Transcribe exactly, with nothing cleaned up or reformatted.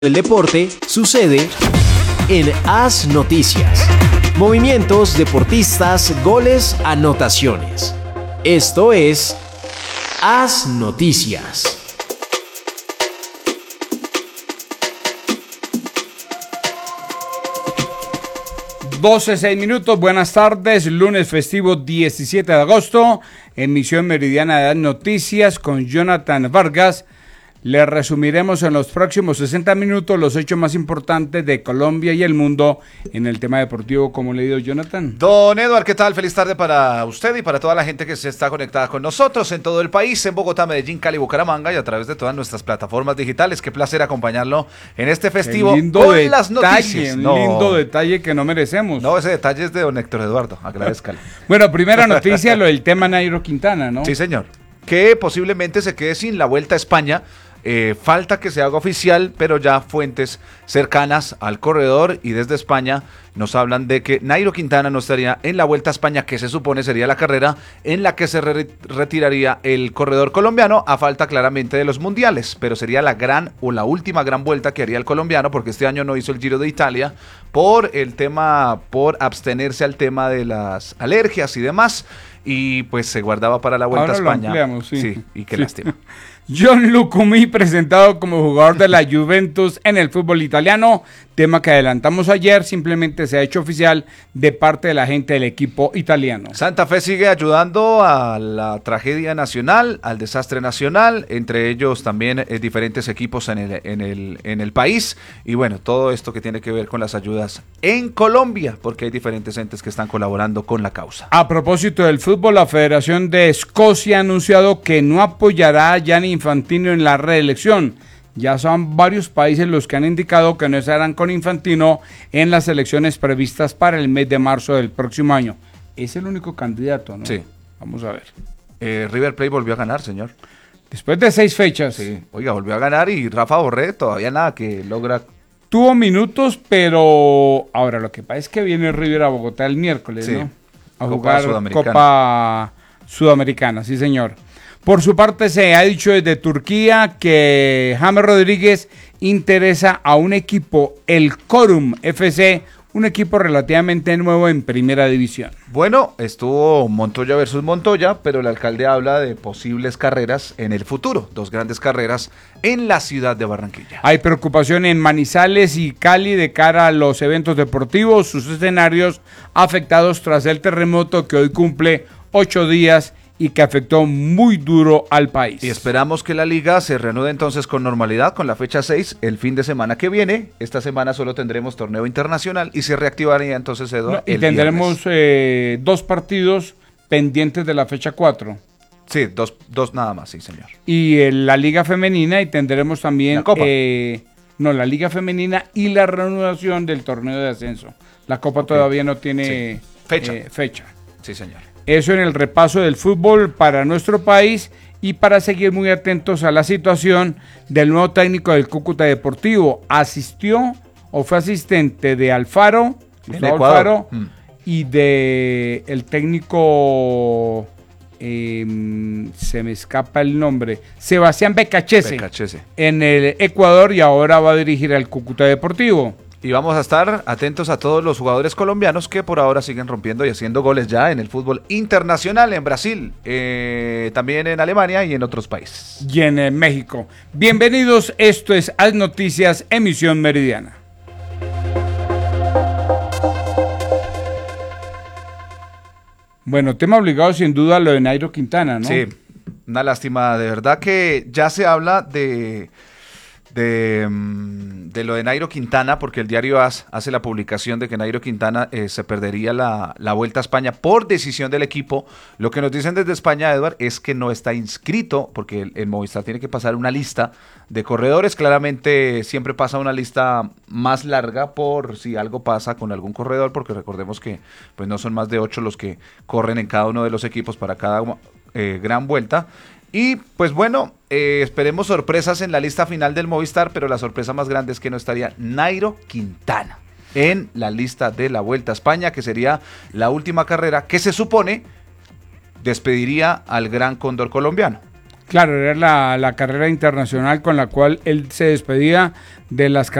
El deporte sucede en AS Noticias. Movimientos, deportistas, goles, anotaciones. Esto es AS Noticias. doce, seis minutos, buenas tardes, lunes festivo diecisiete de agosto, emisión meridiana de AS Noticias con Jonathan Vargas. Le resumiremos en los próximos sesenta minutos los hechos más importantes de Colombia y el mundo en el tema deportivo. ¿Cómo le digo, Jonathan? Don Eduardo, ¿qué tal? Feliz tarde para usted y para toda la gente que se está conectada con nosotros en todo el país, en Bogotá, Medellín, Cali, Bucaramanga y a través de todas nuestras plataformas digitales. Qué placer acompañarlo en este festivo lindo con detalle, las noticias. Un no, lindo detalle que no merecemos. No, ese detalle es de don Héctor Eduardo, agradezcale. Bueno, primera noticia, lo del tema Nairo Quintana, ¿no? Sí, señor. Que posiblemente se quede sin la Vuelta a España. Eh, falta que se haga oficial, pero ya fuentes cercanas al corredor y desde España nos hablan de que Nairo Quintana no estaría en la Vuelta a España, que se supone sería la carrera en la que se re retiraría el corredor colombiano, a falta claramente de los mundiales, pero sería la gran o la última gran vuelta que haría el colombiano, porque este año no hizo el Giro de Italia por el tema, por abstenerse al tema de las alergias y demás, y pues se guardaba para la Vuelta Ahora a España. Lo ampliamos, sí. Sí, y qué sí. lástima. John Lucumí, presentado como jugador de la Juventus en el fútbol italiano, tema que adelantamos ayer, simplemente se ha hecho oficial de parte de la gente del equipo italiano. Santa Fe sigue ayudando a la tragedia nacional, al desastre nacional, entre ellos también eh, diferentes equipos en el, en, el, en el país, y bueno, todo esto que tiene que ver con las ayudas en Colombia, porque hay diferentes entes que están colaborando con la causa. A propósito del fútbol, la Federación de Escocia ha anunciado que no apoyará a Gianni Infantino en la reelección. Ya son varios países los que han indicado que no estarán con Infantino en las elecciones previstas para el mes de marzo del próximo año. Es el único candidato, ¿no? Sí. Vamos a ver. Eh, River Plate volvió a ganar, señor. Después de seis fechas. Sí, oiga, volvió a ganar y Rafa Borré todavía nada que logra. Tuvo minutos, pero ahora lo que pasa es que viene River a Bogotá el miércoles, sí. ¿no? A Copa jugar Sudamericana. Copa Sudamericana, sí señor. Por su parte se ha dicho desde Turquía que James Rodríguez interesa a un equipo, el Çorum F C, un equipo relativamente nuevo en primera división. Bueno, estuvo Montoya versus Montoya, pero el alcalde habla de posibles carreras en el futuro, dos grandes carreras en la ciudad de Barranquilla. Hay preocupación en Manizales y Cali de cara a los eventos deportivos, sus escenarios afectados tras el terremoto que hoy cumple ocho días y que afectó muy duro al país. Y esperamos que la liga se reanude entonces con normalidad con la fecha seis el fin de semana que viene. Esta semana solo tendremos torneo internacional y se reactivaría entonces, Eduardo, no, y el tendremos eh, dos partidos pendientes de la fecha cuatro. Sí, dos, dos nada más, sí, señor. Y eh, la liga femenina, y tendremos también la Copa. Eh, no, la liga femenina y la reanudación del torneo de ascenso. La Copa okay. todavía no tiene sí. fecha. Eh, fecha. Sí, señor. Eso en el repaso del fútbol para nuestro país y para seguir muy atentos a la situación del nuevo técnico del Cúcuta Deportivo. Asistió o fue asistente de Alfaro, Gustavo Alfaro, mm. y de el técnico, eh, se me escapa el nombre, Sebastián Becachese, Becachese, en el Ecuador, y ahora va a dirigir al Cúcuta Deportivo. Y vamos a estar atentos a todos los jugadores colombianos que por ahora siguen rompiendo y haciendo goles ya en el fútbol internacional, en Brasil, eh, también en Alemania y en otros países. Y en eh, México. Bienvenidos, esto es AS Noticias, emisión meridiana. Bueno, tema obligado sin duda lo de Nairo Quintana, ¿no? Sí, una lástima, de verdad que ya se habla de... De, de lo de Nairo Quintana, porque el diario AS hace la publicación de que Nairo Quintana eh, se perdería la, la Vuelta a España por decisión del equipo. Lo que nos dicen desde España, Edward, es que no está inscrito, porque el, el Movistar tiene que pasar una lista de corredores. Claramente siempre pasa una lista más larga por si algo pasa con algún corredor, porque recordemos que pues no son más de ocho los que corren en cada uno de los equipos para cada eh, gran vuelta. Y pues bueno, eh, esperemos sorpresas en la lista final del Movistar, pero la sorpresa más grande es que no estaría Nairo Quintana en la lista de la Vuelta a España, que sería la última carrera que se supone despediría al Gran Cóndor colombiano. Claro, era la, la carrera internacional con la cual él se despedía de las